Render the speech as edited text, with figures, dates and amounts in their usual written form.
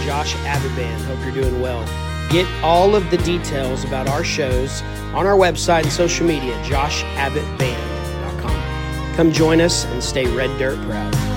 Josh Abbott Band. Hope you're doing well. Get all of the details about our shows on our website and social media, joshabbottband.com. Come join us and stay Red Dirt proud.